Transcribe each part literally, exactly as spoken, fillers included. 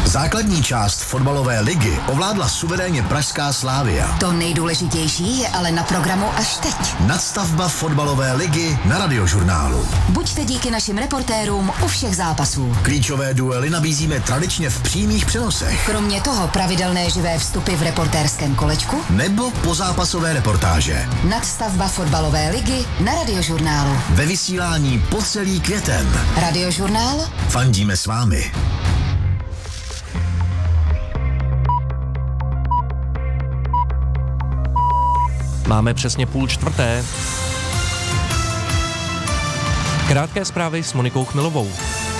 Základní část fotbalové ligy ovládla suverénně pražská Slavia. To nejdůležitější je ale na programu až teď. Nadstavba fotbalové ligy na Radiožurnálu. Buďte díky našim reportérům u všech zápasů. Klíčové duely nabízíme tradičně v přímých přenosech. Kromě toho pravidelné živé vstupy v reportérském kolečku nebo pozápasové reportáže. Nadstavba fotbalové ligy na Radiožurnálu. Ve vysílání po celý květen. Radiožurnál. Fandíme s vámi. Máme přesně půl čtvrté. Krátké zprávy s Monikou Chmilovou.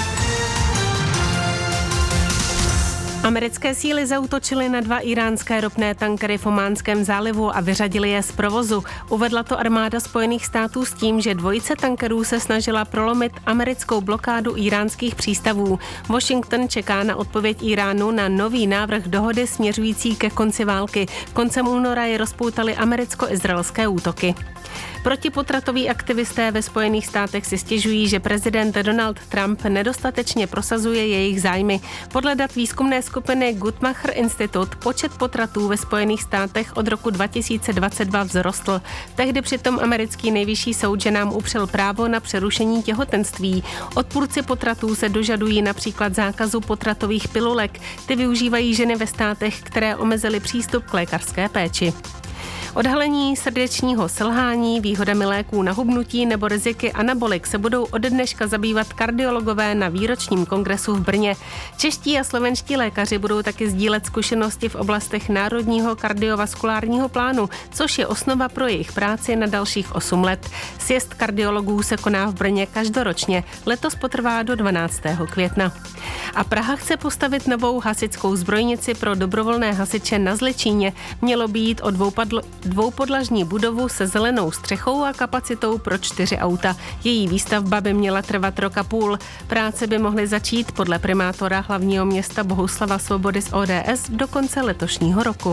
Americké síly zaútočily na dva iránské ropné tankery v Ománském zálivu a vyřadily je z provozu. Uvedla to armáda Spojených států s tím, že dvojice tankerů se snažila prolomit americkou blokádu iránských přístavů. Washington čeká na odpověď Iránu na nový návrh dohody směřující ke konci války. Koncem února je rozpoutaly americko-izraelské útoky. Protipotratoví aktivisté ve Spojených státech si stěžují, že prezident Donald Trump nedostatečně prosazuje jejich zájmy. Podle dat výzkumné skupiny Guttmacher Institute počet potratů ve Spojených státech od roku dva tisíce dvacet dva vzrostl. Tehdy přitom americký nejvyšší soud ženám upřel právo na přerušení těhotenství. Odpůrci potratů se dožadují například zákazu potratových pilulek. Ty využívají ženy ve státech, které omezily přístup k lékařské péči. Odhalení srdečního selhání, výhodami léků na hubnutí nebo riziky anabolik se budou ode dneška zabývat kardiologové na výročním kongresu v Brně. Čeští a slovenští lékaři budou taky sdílet zkušenosti v oblastech národního kardiovaskulárního plánu, což je osnova pro jejich práci na dalších osm let. Sjezd kardiologů se koná v Brně každoročně, letos potrvá do dvanáctého května. A Praha chce postavit novou hasičskou zbrojnici pro dobrovolné hasiče na Zličíně. Mělo by jít o dvoupadlo dvoupodlažní budovu se zelenou střechou a kapacitou pro čtyři auta. Její výstavba by měla trvat rok a půl. Práce by mohly začít podle primátora hlavního města Bohuslava Svobody z O D S do konce letošního roku.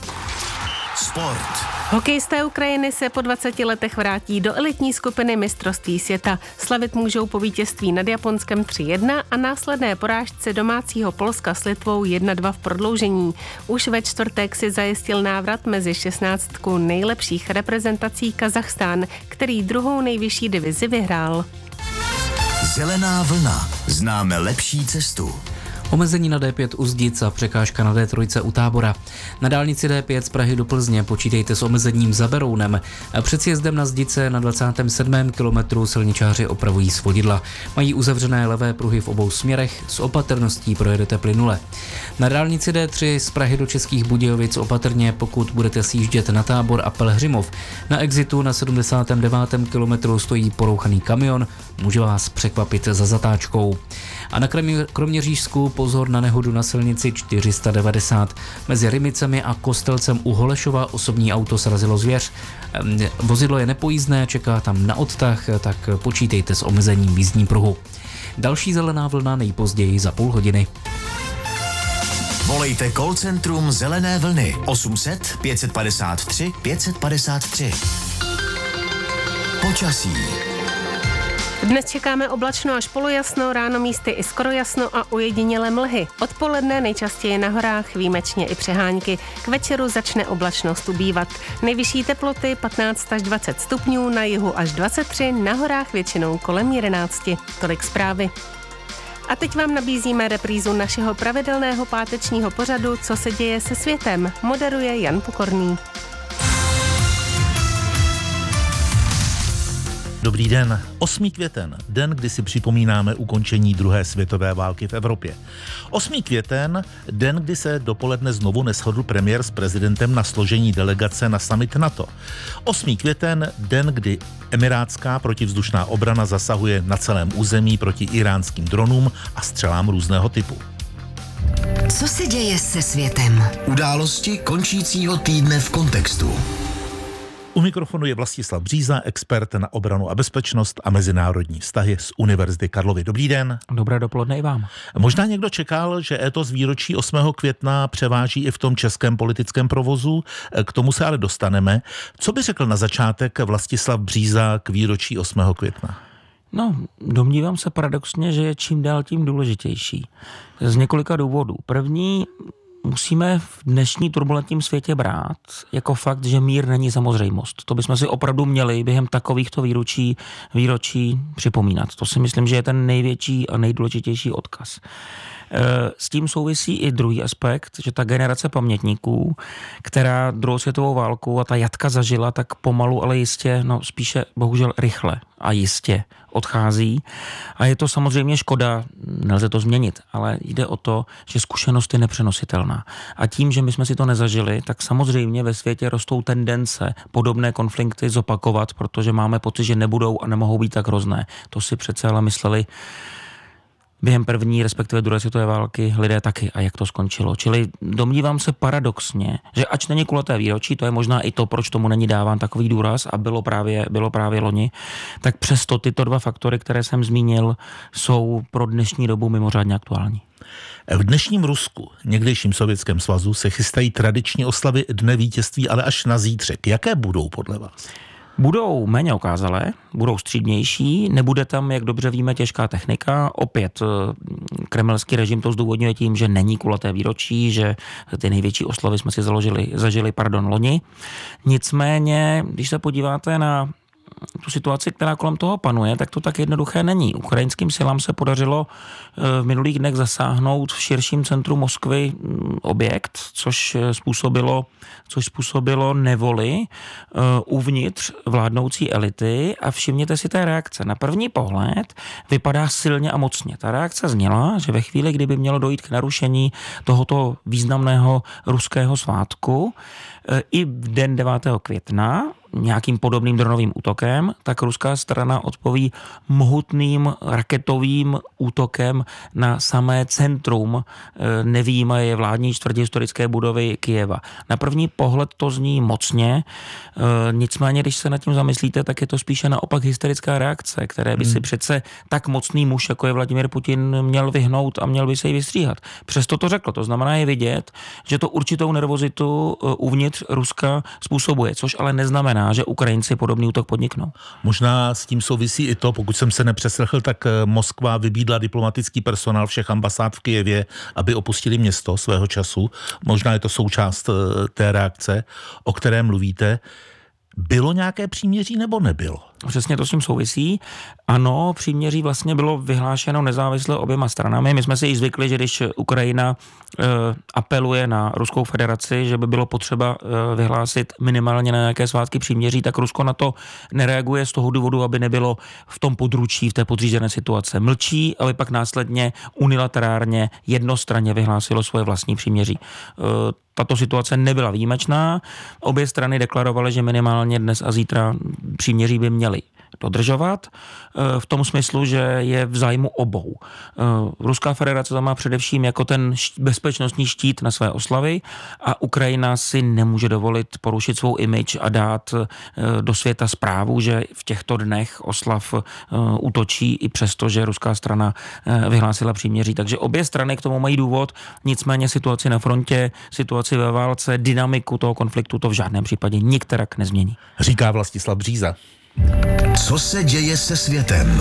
Sport. Hokejisté Ukrajiny se po dvaceti letech vrátí do elitní skupiny mistrovství světa. Slavit můžou po vítězství nad Japonskem tři jedna a následné porážce domácího Polska s Litvou jedna dva v prodloužení. Už ve čtvrtek si zajistil návrat mezi šestnáctku nejlepších reprezentací Kazachstán, který druhou nejvyšší divizi vyhrál. Zelená vlna. Známe lepší cestu. Omezení na D pět u Zdic a překážka na D tři u Tábora. Na dálnici D pět z Prahy do Plzně počítejte s omezením za Berounem. Před sjezdem na Zdice na dvacátém sedmém kilometru silničáři opravují svodidla. Mají uzavřené levé pruhy v obou směrech, s opatrností projedete plynule. Na dálnici D tři z Prahy do Českých Budějovic opatrně, pokud budete sjíždět na Tábor a Pelhřimov. Na exitu na sedmdesátém devátém kilometru stojí porouchaný kamion, může vás překvapit za zatáčkou. A na Kroměřížsku pozor na nehodu na silnici čtyři sta devadesát. Mezi Rymicemi a Kostelcem u Holešova osobní auto srazilo zvěř. Vozidlo je nepojízdné, čeká tam na odtah, tak počítejte s omezením v jízdním pruhu. Další zelená vlna nejpozději za půl hodiny. Volejte call centrum Zelené vlny osm set pět padesát tři pět padesát tři. Počasí. Dnes čekáme oblačno až polojasno, ráno místy i skoro jasno a ojedinělé mlhy. Odpoledne nejčastěji na horách, výjimečně i přehánky. K večeru začne oblačnost ubývat. Nejvyšší teploty patnáct až dvacet stupňů, na jihu až dvacet tři, na horách většinou kolem jedenácti. Tolik zprávy. A teď vám nabízíme reprízu našeho pravidelného pátečního pořadu Co se děje se světem. Moderuje Jan Pokorný. Dobrý den. osmý květen, den, kdy si připomínáme ukončení druhé světové války v Evropě. osmý květen, den, kdy se dopoledne znovu neshodl premiér s prezidentem na složení delegace na summit NATO. osmý květen, den, kdy emirátská protivzdušná obrana zasahuje na celém území proti iránským dronům a střelám různého typu. Co se děje se světem? Události končícího týdne v kontextu. U mikrofonu je Vlastislav Bříza, expert na obranu a bezpečnost a mezinárodní vztahy z Univerzity Karlovy. Dobrý den. Dobré dopoledne i vám. Možná někdo čekal, že étos výročí osmého května převáží i v tom českém politickém provozu, k tomu se ale dostaneme. Co by řekl na začátek Vlastislav Bříza k výročí osmého května? No, domnívám se paradoxně, že je čím dál tím důležitější. Z několika důvodů. První, musíme v dnešní turbulentním světě brát jako fakt, že mír není samozřejmost. To bychom si opravdu měli během takovýchto výročí, výročí připomínat. To si myslím, že je ten největší a nejdůležitější odkaz. S tím souvisí i druhý aspekt, že ta generace pamětníků, která druhou světovou válku a ta jatka zažila, tak pomalu, ale jistě, no spíše bohužel rychle a jistě odchází. A je to samozřejmě škoda, nelze to změnit, ale jde o to, že zkušenost je nepřenositelná. A tím, že my jsme si to nezažili, tak samozřejmě ve světě rostou tendence podobné konflikty zopakovat, protože máme pocit, že nebudou a nemohou být tak hrozné. To si přece ale mysleli během první, respektive druhé světové války lidé taky a jak to skončilo. Čili domnívám se paradoxně, že ač není kulaté výročí, to je možná i to, proč tomu není dáván takový důraz a bylo právě, bylo právě loni, tak přesto tyto dva faktory, které jsem zmínil, jsou pro dnešní dobu mimořádně aktuální. V dnešním Rusku, někdejším Sovětském svazu, se chystají tradiční oslavy Dne vítězství, ale až na zítřek. Jaké budou podle vás? Budou méně okázalé, budou střídnější, nebude tam, jak dobře víme, těžká technika. Opět kremelský režim to zdůvodňuje tím, že není kulaté výročí, že ty největší oslavy jsme si založili, zažili pardon, loni. Nicméně, když se podíváte na tu situaci, která kolem toho panuje, tak to tak jednoduché není. Ukrajinským silám se podařilo v minulých dnech zasáhnout v širším centru Moskvy objekt, což způsobilo, což způsobilo nevoli uvnitř vládnoucí elity a všimněte si té reakce. Na první pohled vypadá silně a mocně. Ta reakce zněla, že ve chvíli, kdyby mělo dojít k narušení tohoto významného ruského svátku, i v den devátého května nějakým podobným dronovým útokem, tak ruská strana odpoví mohutným raketovým útokem na samé centrum nevyjímaje vládní čtvrtě historické budovy Kyjeva. Na první pohled to zní mocně, nicméně, když se nad tím zamyslíte, tak je to spíše naopak hysterická reakce, které by hmm. si přece tak mocný muž, jako je Vladimír Putin, měl vyhnout a měl by se jí vystříhat. Přesto to řekl, to znamená je vidět, že to určitou nervozitu uvnitř Ruska způsobuje, což ale neznamená, že Ukrajinci podobný útok podniknou. Možná s tím souvisí i to, pokud jsem se nepřeslechl, tak Moskva vybídla diplomatický personál všech ambasád v Kyjevě, aby opustili město svého času. Možná je to součást té reakce, o které mluvíte. Bylo nějaké příměří nebo nebylo? Přesně to s tím souvisí. Ano, příměří vlastně bylo vyhlášeno nezávisle oběma stranami. My jsme si již zvykli, že když Ukrajina e, apeluje na Ruskou federaci, že by bylo potřeba e, vyhlásit minimálně na nějaké svátky příměří, tak Rusko na to nereaguje z toho důvodu, aby nebylo v tom područí, v té podřízené situace. Mlčí, aby pak následně unilaterálně jednostranně vyhlásilo svoje vlastní příměří. E, Tato situace nebyla výjimečná. Obě strany deklarovaly, že minimálně dnes a zítra příměří by měly dodržovat v tom smyslu, že je v zájmu obou. Ruská federace to má především jako ten bezpečnostní štít na své oslavy a Ukrajina si nemůže dovolit porušit svou image a dát do světa zprávu, že v těchto dnech oslav útočí i přesto, že ruská strana vyhlásila příměří. Takže obě strany k tomu mají důvod, nicméně situaci na frontě, situaci ve válce, dynamiku toho konfliktu to v žádném případě nikterak nezmění. Říká Vlastislav Bříza. Co se děje se světem?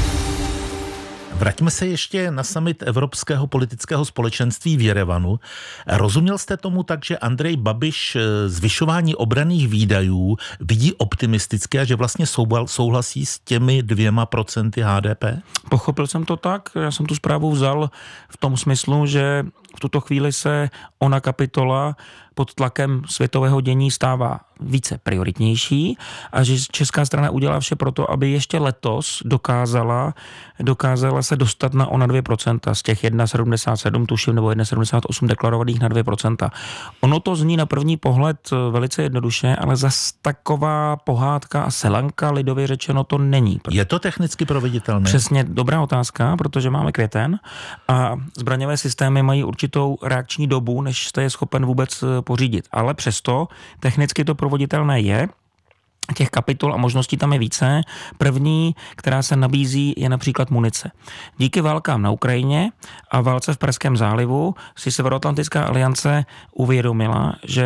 Vraťme se ještě na summit Evropského politického společenství v Jerevanu. Rozuměl jste tomu tak, že Andrej Babiš zvyšování obranných výdajů vidí optimisticky a že vlastně souhlasí s těmi dvěma procenty H D P? Pochopil jsem to tak. Já jsem tu zprávu vzal v tom smyslu, že v tuto chvíli se ona kapitola pod tlakem světového dění stává více prioritnější a že česká strana udělá vše pro to, aby ještě letos dokázala, dokázala se dostat na ona dvě procenta z těch jedna celá sedmdesát sedm tuším nebo jedna celá sedmdesát osm deklarovaných na dvě procenta. Ono to zní na první pohled velice jednoduše, ale zas taková pohádka a selanka lidově řečeno to není. Je to technicky proveditelné? Přesně, dobrá otázka, protože máme květen a zbraňové systémy mají určitou reakční dobu, než jste je schopen vůbec pořídit. Ale přesto technicky to proveditelné je. Těch kapitol a možností tam je více. První, která se nabízí, je například munice. Díky válkám na Ukrajině a válce v Perském zálivu si Severoatlantická aliance uvědomila, že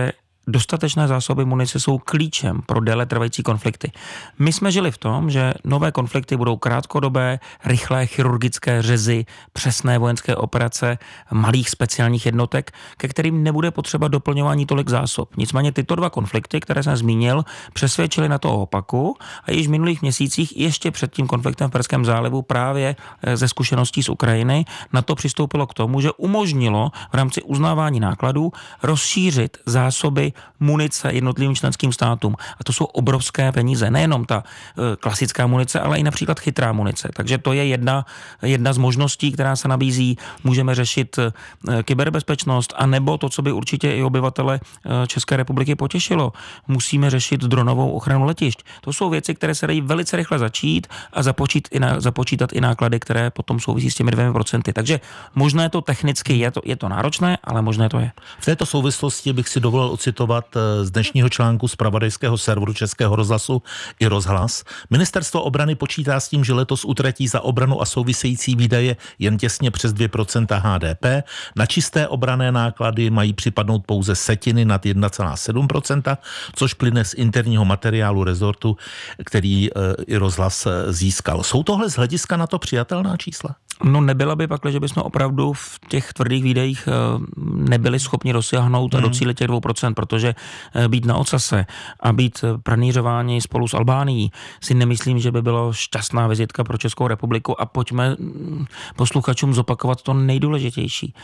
dostatečné zásoby munice jsou klíčem pro déle trvající konflikty. My jsme žili v tom, že nové konflikty budou krátkodobé, rychlé chirurgické řezy, přesné vojenské operace, malých speciálních jednotek, ke kterým nebude potřeba doplňování tolik zásob. Nicméně tyto dva konflikty, které jsem zmínil, přesvědčily na to opaku a již v minulých měsících ještě před tím konfliktem v Perském zálivu právě ze zkušeností z Ukrajiny na to přistoupilo k tomu, že umožnilo v rámci uznávání nákladů rozšířit zásoby munice jednotlivým členským státům. A to jsou obrovské peníze. Nejenom ta e, klasická munice, ale i například chytrá munice. Takže to je jedna, jedna z možností, která se nabízí. Můžeme řešit e, kyberbezpečnost, anebo to, co by určitě i obyvatele e, České republiky potěšilo. Musíme řešit dronovou ochranu letišť. To jsou věci, které se dají velice rychle začít a započít i na, započítat i náklady, které potom souvisí s těmi dvěmi procenty. Takže možné to technicky je to, je to náročné, ale možné to je. V této souvislosti bych si dovolil ocitovat z dnešního článku z zpravodajského serveru Českého rozhlasu i Rozhlas. Ministerstvo obrany počítá s tím, že letos utratí za obranu a související výdaje jen těsně přes dvě procenta H D P. Na čisté obranné náklady mají připadnout pouze setiny nad jedna celá sedm procenta, což plyne z interního materiálu rezortu, který i Rozhlas získal. Jsou tohle z hlediska na to přijatelná čísla? No nebyla by pak, že bychom opravdu v těch tvrdých výdejích nebyli schopni dosáhnout a docílit těch dvou procent, protože být na ocase a být pranířováni spolu s Albánií si nemyslím, že by bylo šťastná vizitka pro Českou republiku a pojďme posluchačům zopakovat to nejdůležitější.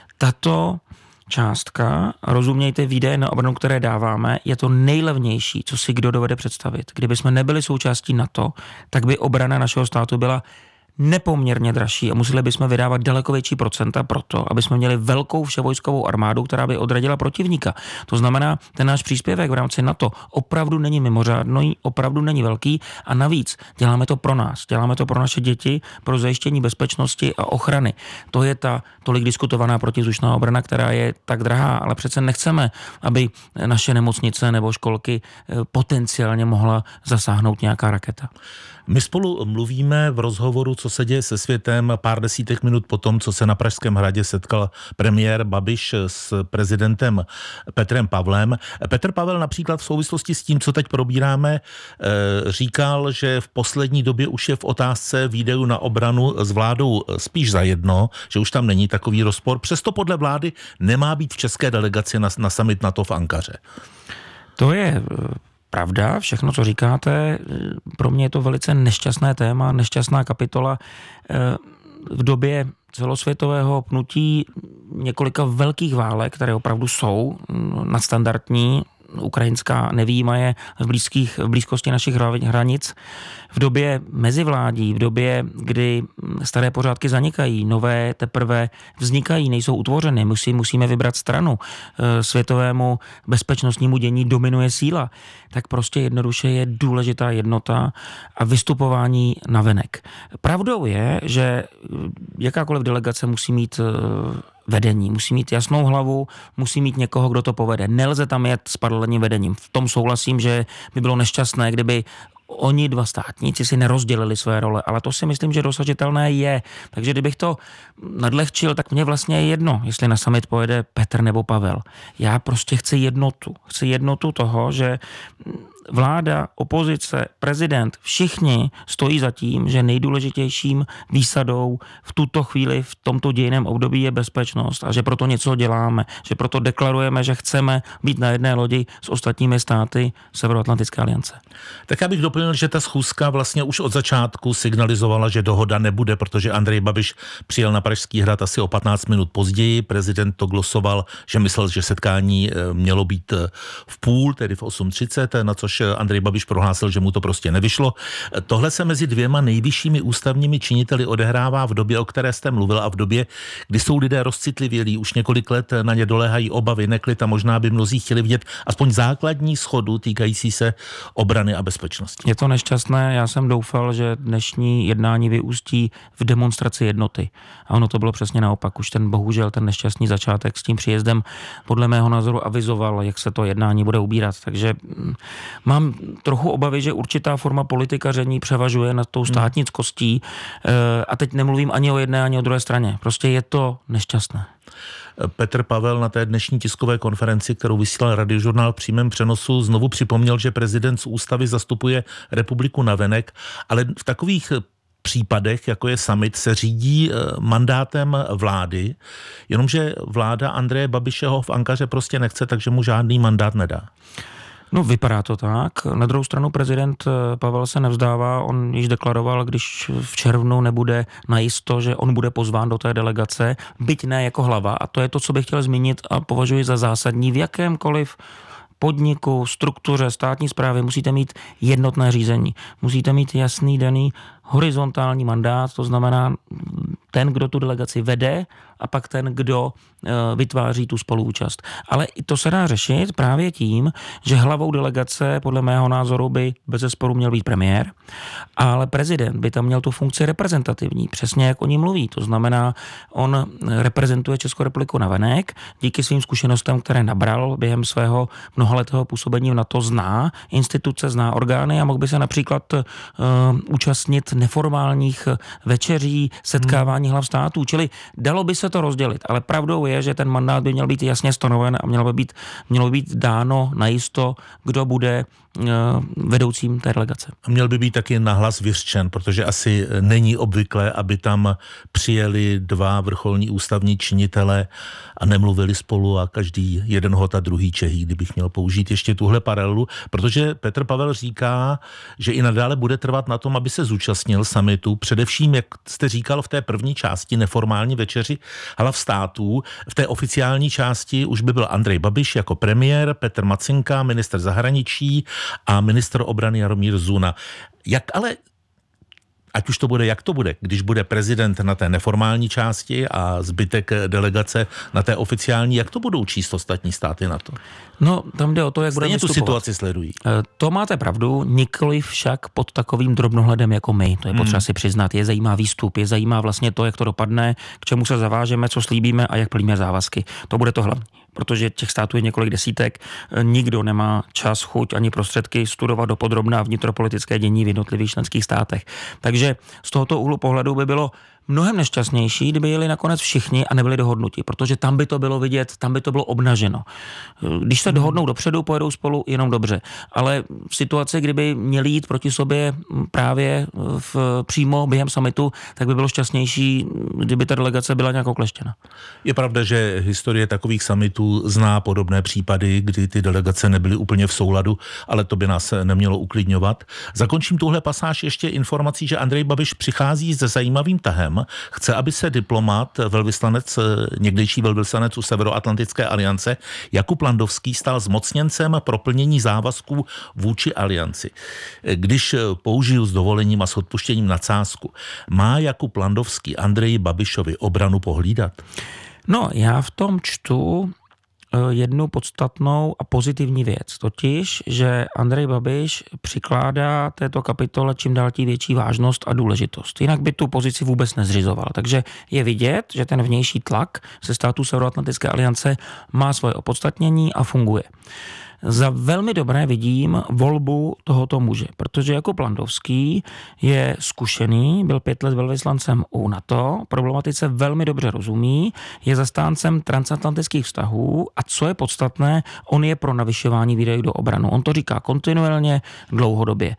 Tato částka, rozumějte výdaje na obranu, které dáváme, je to nejlevnější, co si kdo dovede představit. Kdyby jsme nebyli součástí NATO, tak by obrana našeho státu byla nepoměrně dražší a museli bychom vydávat daleko větší procenta proto, aby jsme měli velkou vševojskovou armádu, která by odradila protivníka. To znamená, ten náš příspěvek v rámci NATO opravdu není mimořádný, opravdu není velký a navíc děláme to pro nás, děláme to pro naše děti, pro zajištění bezpečnosti a ochrany. To je ta tolik diskutovaná protivzdušná obrana, která je tak drahá, ale přece nechceme, aby naše nemocnice nebo školky potenciálně mohla zasáhnout nějaká raketa. My spolu mluvíme v rozhovoru, co se děje se světem, pár desítek minut po tom, co se na Pražském hradě setkal premiér Babiš s prezidentem Petrem Pavlem. Petr Pavel například v souvislosti s tím, co teď probíráme, říkal, že v poslední době už je v otázce výdajů na obranu s vládou spíš zajedno, že už tam není takový rozpor. Přesto podle vlády nemá být v české delegaci na, na summit NATO v Ankaře. To je pravda, všechno, co říkáte, pro mě je to velice nešťastné téma, nešťastná kapitola. V době celosvětového pnutí několika velkých válek, které opravdu jsou nadstandardní, ukrajinská nevyjímaje v, blízkých, v blízkosti našich hranic, v době mezivládí, v době, kdy staré pořádky zanikají, nové teprve vznikají, nejsou utvořeny, musí, musíme vybrat stranu, světovému bezpečnostnímu dění dominuje síla, tak prostě jednoduše je důležitá jednota a vystupování navenek. Pravdou je, že jakákoliv delegace musí mít vedení, musí mít jasnou hlavu, musí mít někoho, kdo to povede. Nelze tam jet s paralelním vedením. V tom souhlasím, že by bylo nešťastné, kdyby oni dva státníci si nerozdělili své role, ale to si myslím, že dosažitelné je. Takže kdybych to nadlehčil, tak mně vlastně je jedno, jestli na summit pojede Petr nebo Pavel. Já prostě chci jednotu. Chci jednotu toho, že vláda, opozice, prezident, všichni stojí za tím, že nejdůležitějším výsadou v tuto chvíli, v tomto dějiném období je bezpečnost a že proto něco děláme, že proto deklarujeme, že chceme být na jedné lodi s ostatními státy Severoatlantické aliance. Tak já bych doplnil, že ta schůzka vlastně už od začátku signalizovala, že dohoda nebude, protože Andrej Babiš přijel na Pražský hrad asi o patnáct minut později. Prezident to glosoval, že myslel, že setkání mělo být v půl, tedy v osm třicet, na což Andrej Babiš prohlásil, že mu to prostě nevyšlo. Tohle se mezi dvěma nejvyššími ústavními činiteli odehrává v době, o které jste mluvil, a v době, kdy jsou lidé rozcitlivělí, už několik let na ně doléhají obavy, neklid a možná by mnozí chtěli vidět aspoň základní shodu týkající se obrany a bezpečnosti. Je to nešťastné, já jsem doufal, že dnešní jednání vyústí v demonstraci jednoty. A ono to bylo přesně naopak. Už ten bohužel ten nešťastný začátek s tím příjezdem podle mého názoru avizoval, jak se to jednání bude ubírat. Takže mám trochu obavy, že určitá forma politikaření převažuje nad tou státnickostí a teď nemluvím ani o jedné, ani o druhé straně. Prostě je to nešťastné. Petr Pavel na té dnešní tiskové konferenci, kterou vysílal Radiožurnál v přímém přenosu, znovu připomněl, že prezident z ústavy zastupuje republiku navenek, ale v takových případech, jako je summit, se řídí mandátem vlády, jenomže vláda Andreje Babiše ho v Ankaře prostě nechce, takže mu žádný mandát nedá. No, vypadá to tak. Na druhou stranu prezident Pavel se nevzdává, on již deklaroval, když v červnu nebude najisto, že on bude pozván do té delegace, byť ne jako hlava. A to je to, co bych chtěl zmínit a považuji za zásadní. V jakémkoliv podniku, struktuře státní správy musíte mít jednotné řízení. Musíte mít jasný daný horizontální mandát, to znamená ten, kdo tu delegaci vede a pak ten, kdo vytváří tu spoluúčast. Ale i to se dá řešit právě tím, že hlavou delegace podle mého názoru by bezesporu měl být premiér, ale prezident by tam měl tu funkci reprezentativní, přesně jak o ní mluví. To znamená, on reprezentuje Českou republiku navenek, díky svým zkušenostem, které nabral během svého mnohaletého působení v NATO, zná instituce, zná orgány a mohl by se například uh, účastnit neformálních večeří, setkávání hlav států. Čili dalo by se to rozdělit, ale pravdou je, že ten mandát by měl být jasně stanoven a mělo by být, mělo by být dáno najisto, kdo bude vedoucím té delegace. Měl by být taky nahlas vyřčen, protože asi není obvyklé, aby tam přijeli dva vrcholní ústavní činitele a nemluvili spolu a každý jeden hot a druhý Čehý, kdybych měl použít ještě tuhle paralelu, protože Petr Pavel říká, že i nadále bude trvat na tom, aby se zúčastnil summitu, především, jak jste říkal, v té první části neformální večeři hlav států. V té oficiální části už by byl Andrej Babiš jako premiér, Petr Macinka, ministr zahraničí a ministr obrany Jaromír Zuna. Jak ale, ať už to bude, jak to bude, když bude prezident na té neformální části a zbytek delegace na té oficiální, jak to budou číst ostatní státy na to? No, tam jde o to, jak budeme tu situaci sledují. To máte pravdu, nikoliv však pod takovým drobnohledem jako my. To je potřeba hmm. si přiznat. Je zajímá výstup, je zajímá vlastně to, jak to dopadne, k čemu se zavážeme, co slíbíme a jak plníme závazky. To bude to hlavní. Protože těch států je několik desítek, nikdo nemá čas, chuť ani prostředky studovat dopodrobná vnitropolitické dění v jednotlivých členských státech. Takže z tohoto úhlu pohledu by bylo mnohem nešťastnější, kdyby jeli nakonec všichni a nebyli dohodnuti, protože tam by to bylo vidět, tam by to bylo obnaženo. Když se dohodnou dopředu, pojedou spolu jenom dobře, ale v situaci, kdyby měli jít proti sobě právě v, přímo během summitu, tak by bylo šťastnější, kdyby ta delegace byla nějak okleštěna. Je pravda, že historie takových summitů zná podobné případy, kdy ty delegace nebyly úplně v souladu, ale to by nás nemělo uklidňovat. Zakončím tuhle pasáž ještě informací, že Andrej Babiš přichází se zajímavým tahem. Chce, aby se diplomat, velvyslanec, někdejší velvyslanec u Severoatlantické aliance Jakub Landovský stal zmocněncem pro plnění závazků vůči alianci. Když použiju s dovolením a s odpuštěním nadsázku, má Jakub Landovský Andreji Babišovi obranu pohlídat? No, já v tom čtu jednu podstatnou a pozitivní věc, totiž, že Andrej Babiš přikládá této kapitole čím dál tím větší vážnost a důležitost. Jinak by tu pozici vůbec nezřizoval. Takže je vidět, že ten vnější tlak ze států Severoatlantické aliance má svoje opodstatnění a funguje. Za velmi dobré vidím volbu tohoto muže, protože Jakub Landovský je zkušený, byl pět let velvyslancem u NATO, problematice velmi dobře rozumí, je zastáncem transatlantických vztahů a co je podstatné, on je pro navyšování výdajů do obranu. On to říká kontinuálně, dlouhodobě.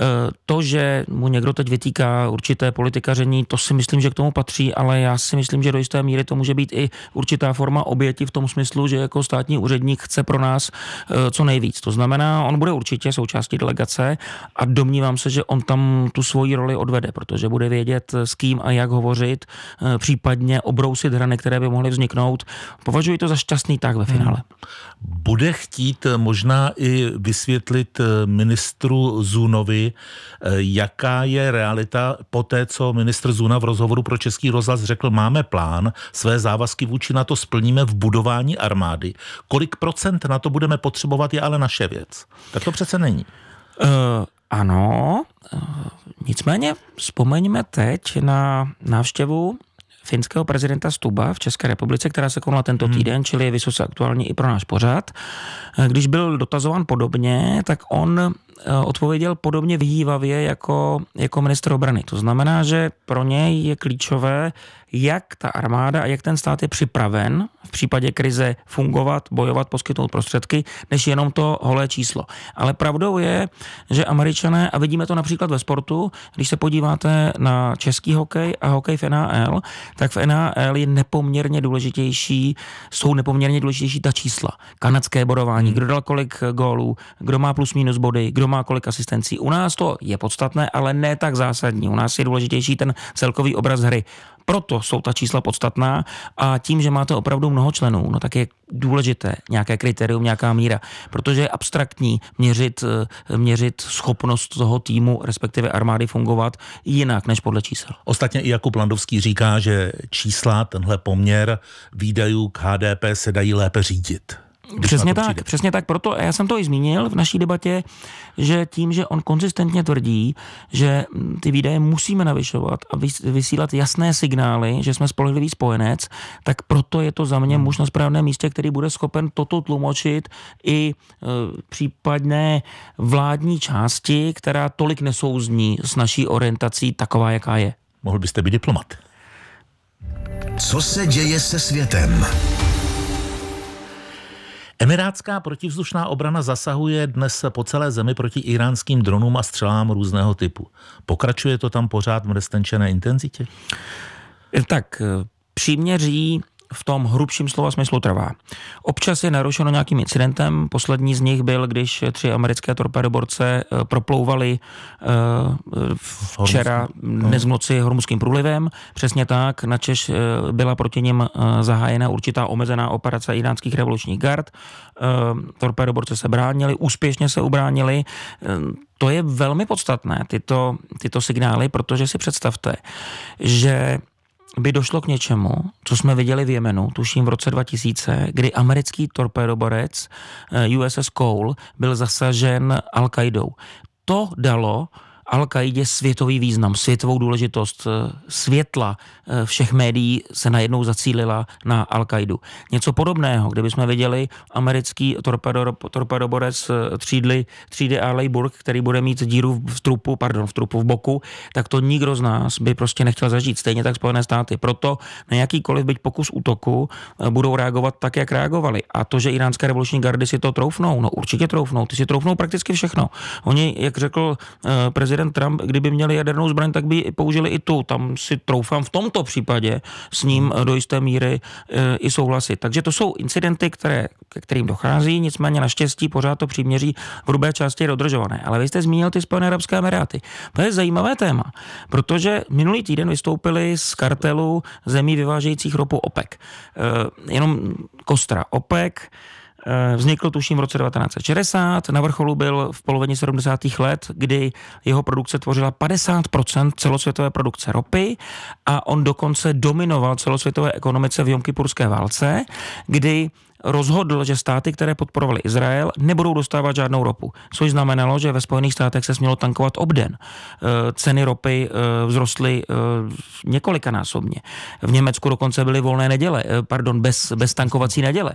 To, že mu někdo teď vytýká určité politikaření, to si myslím, že k tomu patří, ale já si myslím, že do jisté míry to může být i určitá forma oběti v tom smyslu, že jako státní úředník chce pro nás co nejvíc. To znamená, on bude určitě součástí delegace a domnívám se, že on tam tu svoji roli odvede, protože bude vědět, s kým a jak hovořit, případně obrousit hrany, které by mohly vzniknout. Považuji to za šťastný tah ve finále. Hmm. Bude chtít možná i vysvětlit ministru Zunovi, jaká je realita po té, co ministr Zuna v rozhovoru pro Český rozhlas řekl, máme plán, své závazky vůči NATO splníme v budování armády. Kolik procent na to budeme potřebovat, je ale naše věc. Tak to přece není. Uh, ano, uh, nicméně vzpomeňme teď na návštěvu finského prezidenta Stuba v České republice, která se konala tento týden, čili je vysoce aktuální i pro náš pořad. Když byl dotazován podobně, tak on odpověděl podobně vyhývavě jako, jako ministr obrany. To znamená, že pro něj je klíčové, jak ta armáda a jak ten stát je připraven v případě krize fungovat, bojovat, poskytnout prostředky, než jenom to holé číslo. Ale pravdou je, že Američané, a vidíme to například ve sportu, když se podíváte na český hokej a hokej v N H L, tak v N H L je nepoměrně důležitější, jsou nepoměrně důležitější ta čísla. Kanadské bodování, kdo dal kolik gólů, kdo má plus minus body, kdo má kolik asistencí. U nás to je podstatné, ale ne tak zásadní. U nás je důležitější ten celkový obraz hry. Proto jsou ta čísla podstatná a tím, že máte opravdu mnoho členů, no tak je důležité nějaké kritérium, nějaká míra, protože je abstraktní měřit, měřit schopnost toho týmu, respektive armády fungovat jinak než podle čísel. Ostatně i Jakub Landovský říká, že čísla, tenhle poměr výdajů k H D P se dají lépe řídit. Přesně tak, přesně tak, proto já jsem to i zmínil v naší debatě, že tím, že on konzistentně tvrdí, že ty výdaje musíme navyšovat a vysílat jasné signály, že jsme spolehlivý spojenec, tak proto je to za mě muž na správném místě, který bude schopen toto tlumočit i e, případné vládní části, která tolik nesouzní s naší orientací taková, jaká je. Mohl byste být diplomat. Co se děje se světem? Emirátská protivzdušná obrana zasahuje dnes po celé zemi proti íránským dronům a střelám různého typu. Pokračuje to tam pořád v nestenčené intenzitě? Tak příměří v tom hrubším slova smyslu trvá. Občas je narušeno nějakým incidentem. Poslední z nich byl, když tři americké torpédoborce proplouvali včera dnes v noci Hormuzským průlivem. Přesně tak. Načež byla proti nim zahájena určitá omezená operace iránských revolučních gard. Torpédoborce se bránili, úspěšně se ubránili. To je velmi podstatné, tyto, tyto signály, protože si představte, že by došlo k něčemu, co jsme viděli v Jemenu, tuším v roce dva tisíce, kdy americký torpédoborec U S S Cole byl zasažen Al-Qaidou. To dalo Al-Qaidě světový význam, světovou důležitost, světla všech médií se najednou zacílila na Al-Qaidu. Něco podobného, kdybychom viděli americký torpedoborec třídy, třídy Arleigh který bude mít díru v trupu, pardon, v trupu v boku, tak to nikdo z nás by prostě nechtěl zažít. Stejně tak Spojené státy. Proto na jakýkoliv byť pokus útoku budou reagovat tak, jak reagovali. A to, že iránské revoluční gardy si to troufnou, no určitě troufnou, ty si troufnou prakticky všechno. Oni, jak řekl prezident Trump, kdyby měli jadernou zbraň, tak by použili i tu. Tam si troufám v tomto případě s ním do jisté míry e, i souhlasit. Takže to jsou incidenty, které, ke kterým dochází, nicméně naštěstí pořád to příměří v hrubé části je dodržované. Ale vy jste zmínil ty Spojené arabské emiráty. To je zajímavé téma, protože minulý týden vystoupili z kartelu zemí vyvážejících ropu OPEC. E, jenom kostra OPEC vznikl tuším v roce devatenáct set šedesát, na vrcholu byl v polovině sedmdesátých let, kdy jeho produkce tvořila padesát procent celosvětové produkce ropy a on dokonce dominoval celosvětové ekonomice v Jomkipurské válce, kdy rozhodl, že státy, které podporovaly Izrael, nebudou dostávat žádnou ropu. Což znamenalo, že ve Spojených státech se smělo tankovat obden. Ceny ropy vzrostly několikanásobně. V Německu dokonce byly volné neděle, pardon, bez, bez tankovací neděle.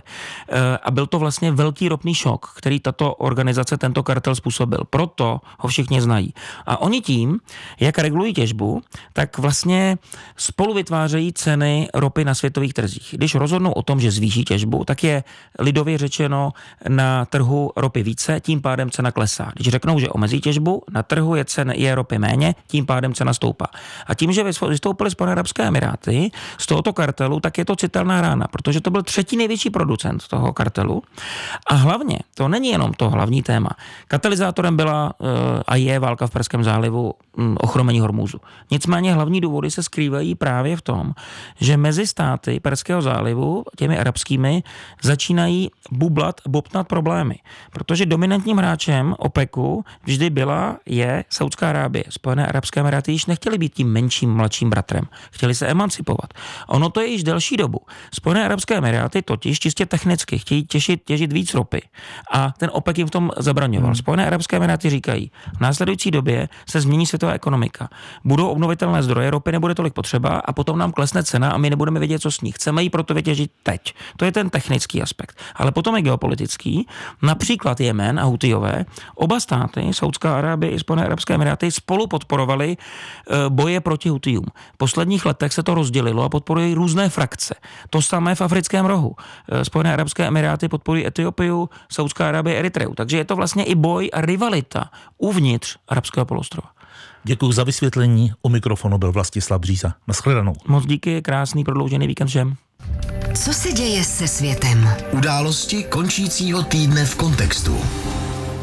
A byl to vlastně velký ropný šok, který tato organizace, tento kartel způsobil. Proto ho všichni znají. A oni tím, jak regulují těžbu, tak vlastně spolu vytvářejí ceny ropy na světových trzích. Když rozhodnou o tom, že zvýší těžbu, tak je lidově řečeno na trhu ropy více, tím pádem cena klesá. Když řeknou, že omezí těžbu, na trhu je, cen, je ropy méně, tím pádem cena stoupá. A tím, že vystoupily Spojené arabské emiráty z tohoto kartelu, tak je to citelná rána, protože to byl třetí největší producent toho kartelu. A hlavně, to není jenom to hlavní téma. Katalyzátorem byla a je válka v Perském zálivu, ochromení Hormúzu. Nicméně hlavní důvody se skrývají právě v tom, že mezi státy Perského zálivu, těmi arabskými, začínají bublat, bobtnat problémy. Protože dominantním hráčem OPECu vždy byla, je Saudská Arábie. Spojené arabské emiráty již nechtěli být tím menším, mladším bratrem. Chtěli se emancipovat. Ono to je již delší dobu. Spojené arabské emiráty totiž čistě technicky chtějí těžit, těžit víc ropy. A ten OPEC jim v tom zabraňoval. Hmm. Spojené arabské emiráty říkají, v následující době se změní světová ekonomika. Budou obnovitelné zdroje, ropy nebude tolik potřeba a potom nám klesne cena a my nebudeme vědět, co s ní. Chceme ji proto vytěžit teď. To je ten technický aspekt. Ale potom je geopolitický. Například Jemen a Hutijové, oba státy, Saudská Arábie i Spojené arabské emiráty, spolu podporovali boje proti Hutijům. V posledních letech se to rozdělilo a podporují různé frakce. To samé v africkém rohu. Spojené arabské emiráty podporují Etiopiu, Saudská Arábie Eritreu. Takže je to vlastně i boj a rivalita uvnitř arabského poloostrova. Děkuji za vysvětlení. U mikrofonu byl Vlastislav Bříza. Naschledanou. Moc díky, krásný prodloužený víkend všem. Co se děje se světem? Události končícího týdne v kontextu.